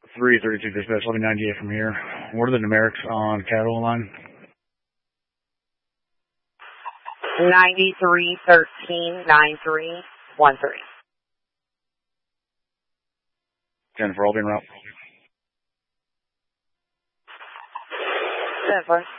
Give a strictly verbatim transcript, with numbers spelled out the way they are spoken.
three thirty-two dispatch, eleven ninety-eight from here. What are the numerics on Cattle line? ninety-three thirteen ninety-three thirteen. ten for Albany route. Seven.